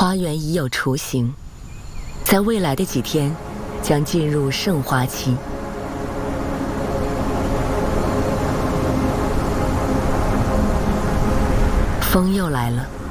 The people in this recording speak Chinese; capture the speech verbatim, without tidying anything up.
花园已有雏形，在未来的几天将进入盛花期。风又来了。